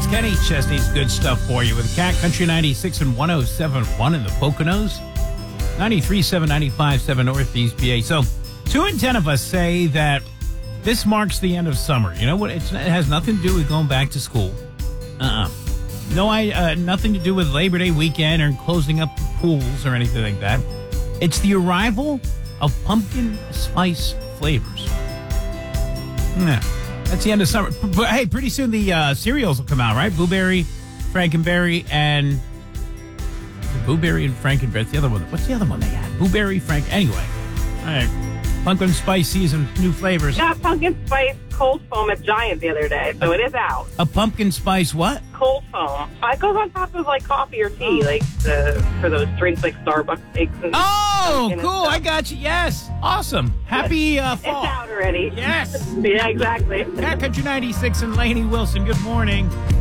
Kenny Chesney's good stuff for you with Cat Country 96 and 107.1 in the Poconos, 93.7, 95.7 Northeast PA. So 2 in 10 of us say that this marks the end of summer. You know what? It has nothing to do with going back to school. Nothing to do with Labor Day weekend or closing up pools or anything like that. It's the arrival of pumpkin spice flavors. Yeah, that's the end of summer. But hey, pretty soon the cereals will come out, right? Blueberry, Frankenberry, and Frankenberry. The other one. What's the other one they had? Blueberry, Anyway, all right. Pumpkin spice season, new flavors. Got pumpkin spice cold foam at Giant the other day, so it is out. A pumpkin spice what? Cold foam. It goes on top of like coffee or tea, like for those drinks like Starbucks takes. Oh, cool! I got you. Yes, awesome. Happy fall. It's out already. Yes. Yeah, exactly. Cat Country 96 and Lainey Wilson. Good morning.